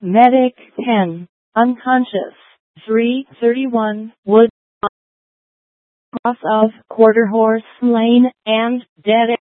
Medic 10, unconscious. 331, Wood. Cross of Quarter Horse Lane and Dead